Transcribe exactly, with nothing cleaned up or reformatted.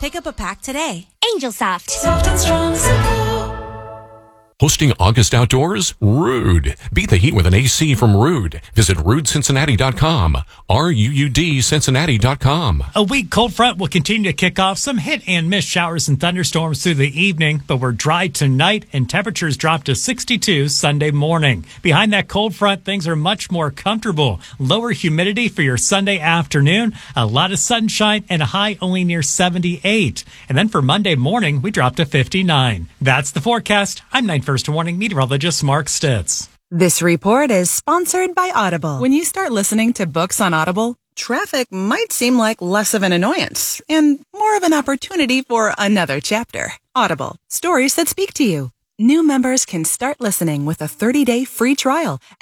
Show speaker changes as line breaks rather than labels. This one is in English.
Pick up a pack today.
Angel Soft.
Soft and strong, simple.
Hosting August Outdoors? Ruud. Beat the heat with an A C from Ruud. Visit ruud cincinnati dot com. R U U D Cincinnati dot com.
A weak cold front will continue to kick off some hit and miss showers and thunderstorms through the evening, but we're dry tonight and temperatures drop to sixty-two Sunday morning. Behind that cold front, things are much more comfortable. Lower humidity for your Sunday afternoon, a lot of sunshine, and a high only near seventy-eight. And then for Monday morning, we drop to fifty-nine. That's the forecast. I'm Night First Warning meteorologist Mark Stitz.
This report is sponsored by Audible. When you start listening to books on Audible, traffic might seem like less of an annoyance and more of an opportunity for another chapter. Audible, stories that speak to you. New members can start listening with a thirty-day free trial